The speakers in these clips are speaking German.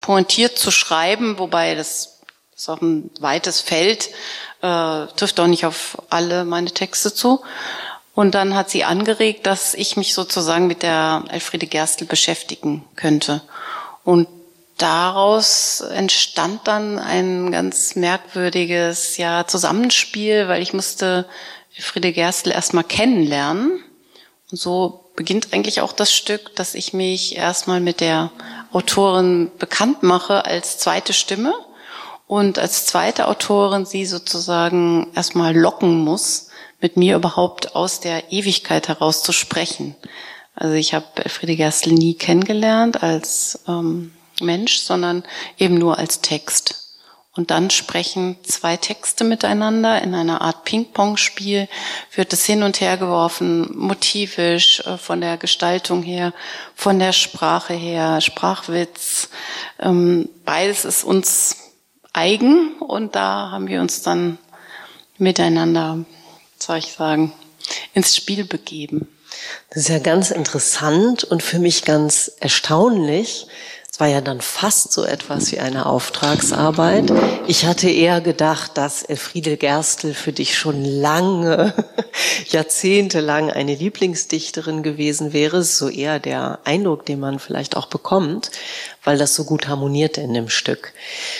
pointiert zu schreiben, wobei das ist auch ein weites Feld, trifft auch nicht auf alle meine Texte zu. Und dann hat sie angeregt, dass ich mich sozusagen mit der Elfriede Gerstl beschäftigen könnte. Und daraus entstand dann ein ganz merkwürdiges Zusammenspiel, weil ich musste Elfriede Gerstl erstmal kennenlernen. Und so beginnt eigentlich auch das Stück, dass ich mich erstmal mit der Autorin bekannt mache als zweite Stimme und als zweite Autorin sie sozusagen erstmal locken muss, mit mir überhaupt aus der Ewigkeit heraus zu sprechen. Also ich habe Elfriede Gerstl nie kennengelernt als Mensch, sondern eben nur als Text. Und dann sprechen zwei Texte miteinander in einer Art Ping-Pong-Spiel, wird es hin und her geworfen, motivisch, von der Gestaltung her, von der Sprache her, Sprachwitz. Beides ist uns eigen und da haben wir uns dann miteinander, soll ich sagen, ins Spiel begeben. Das ist ja ganz interessant und für mich ganz erstaunlich. Es war ja dann fast so etwas wie eine Auftragsarbeit. Ich hatte eher gedacht, dass Elfriede Gerstl für dich schon lange, jahrzehntelang eine Lieblingsdichterin gewesen wäre. So eher der Eindruck, den man vielleicht auch bekommt, weil das so gut harmonierte in dem Stück.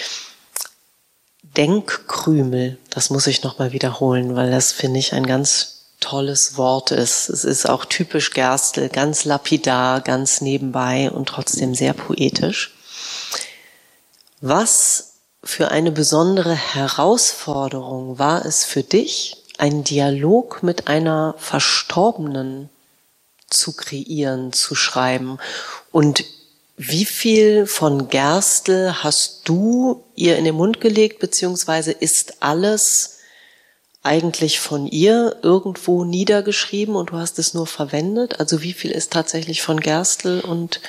Denkkrümel, das muss ich nochmal wiederholen, weil das, finde ich, ein ganz tolles Wort ist. Es ist auch typisch Gerstl, ganz lapidar, ganz nebenbei und trotzdem sehr poetisch. Was für eine besondere Herausforderung war es für dich, einen Dialog mit einer Verstorbenen zu kreieren, zu schreiben? Und wie viel von Gerstl hast du ihr in den Mund gelegt, beziehungsweise ist alles eigentlich von ihr irgendwo niedergeschrieben und du hast es nur verwendet? Also wie viel ist tatsächlich von Gerstl und?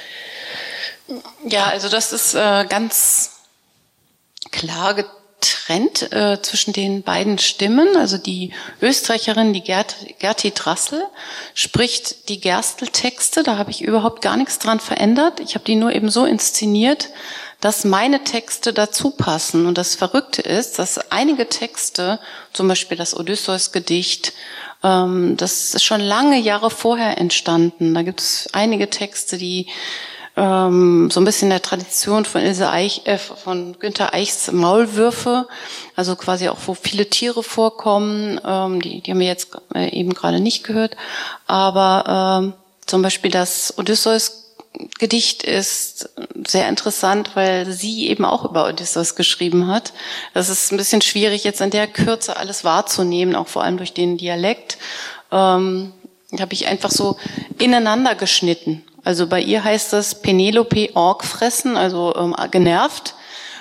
Ja, also das ist ganz klar getrennt zwischen den beiden Stimmen. Also die Österreicherin, die Gerti Drassl, spricht die Gerstl-Texte. Da habe ich überhaupt gar nichts dran verändert. Ich habe die nur eben so inszeniert, dass meine Texte dazu passen. Und das Verrückte ist, dass einige Texte, zum Beispiel das Odysseus-Gedicht, das ist schon lange Jahre vorher entstanden. Da gibt es einige Texte, die so ein bisschen der Tradition von von Günter Eichs Maulwürfe, also quasi auch, wo viele Tiere vorkommen, die haben wir jetzt eben gerade nicht gehört, aber zum Beispiel das Odysseus-Gedicht ist sehr interessant, weil sie eben auch über Odysseus geschrieben hat. Das ist ein bisschen schwierig, jetzt in der Kürze alles wahrzunehmen, auch vor allem durch den Dialekt. Habe ich einfach so ineinander geschnitten. Also bei ihr heißt das Penelope Org fressen, also genervt.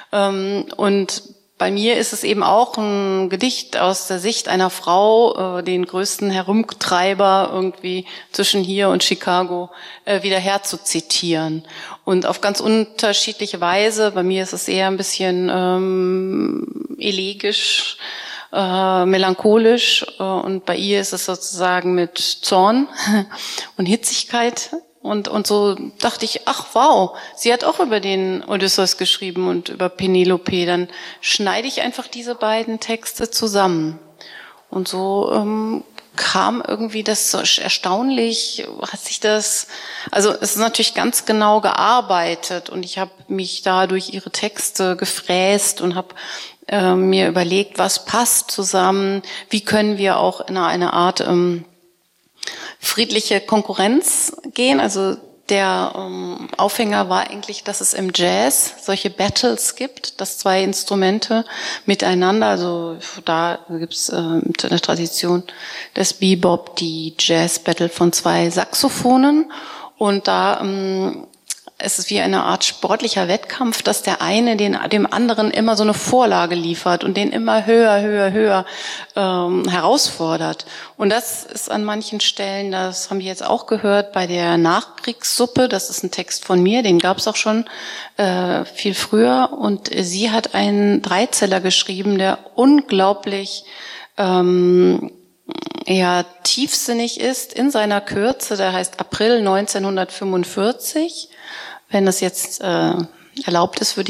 Und bei mir ist es eben auch ein Gedicht aus der Sicht einer Frau, den größten Herumtreiber irgendwie zwischen hier und Chicago wieder herzuzitieren. Und auf ganz unterschiedliche Weise. Bei mir ist es eher ein bisschen elegisch, melancholisch, und bei ihr ist es sozusagen mit Zorn und Hitzigkeit. Und so dachte ich, ach wow, sie hat auch über den Odysseus geschrieben und über Penelope. Dann schneide ich einfach diese beiden Texte zusammen. Und so kam irgendwie das so erstaunlich, hat sich das, also es ist natürlich ganz genau gearbeitet und ich habe mich da durch ihre Texte gefräst und habe mir überlegt, was passt zusammen, wie können wir auch in eine Art friedliche Konkurrenz gehen. Also der Aufhänger war eigentlich, dass es im Jazz solche Battles gibt, dass zwei Instrumente miteinander, also da gibt es eine Tradition des Bebop, die Jazz-Battle von zwei Saxophonen, und da es ist wie eine Art sportlicher Wettkampf, dass der eine dem anderen immer so eine Vorlage liefert und den immer höher herausfordert. Und das ist an manchen Stellen, das haben wir jetzt auch gehört, bei der Nachkriegssuppe, das ist ein Text von mir, den gab es auch schon viel früher. Und sie hat einen Dreizeller geschrieben, der unglaublich tiefsinnig ist in seiner Kürze. Der heißt April 1945. Wenn das jetzt erlaubt ist, würde